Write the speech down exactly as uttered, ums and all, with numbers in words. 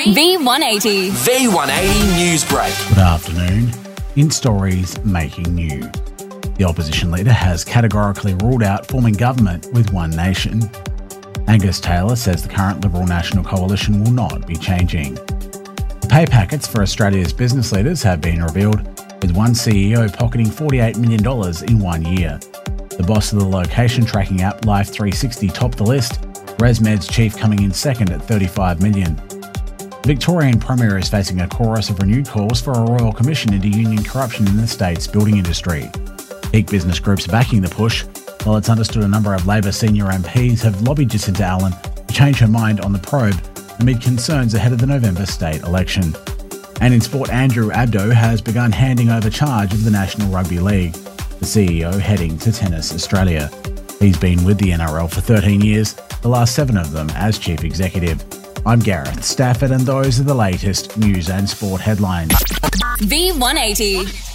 V one eighty. V one eighty News Break. Good afternoon. In stories making new. The opposition leader has categorically ruled out forming government with One Nation. Angus Taylor says the current Liberal National Coalition will not be changing. The pay packets for Australia's business leaders have been revealed, with one C E O pocketing forty-eight million dollars in one year. The boss of the location tracking app Life three sixty topped the list, ResMed's chief coming in second at thirty-five million dollars. The Victorian Premier is facing a chorus of renewed calls for a royal commission into union corruption in the state's building industry. Peak business groups are backing the push, while it's understood a number of Labor senior M Ps have lobbied Jacinta Allan to change her mind on the probe amid concerns ahead of the November state election. And in sport, Andrew Abdo has begun handing over charge of the National Rugby League, the C E O heading to Tennis Australia. He's been with the N R L for thirteen years, the last seven of them as chief executive. I'm Gareth Stafford, and those are the latest news and sport headlines. V one eighty.